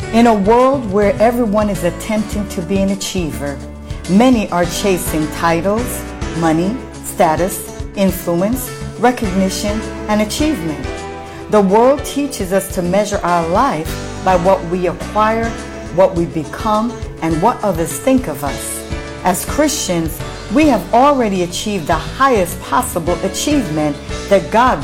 In a world where everyone is attempting to be an achiever, many are chasing titles, money, status, influence, recognition, and achievement. The world teaches us to measure our life by what we acquire, what we become, and what others think of us. As Christians, we have already achieved the highest possible achievement that God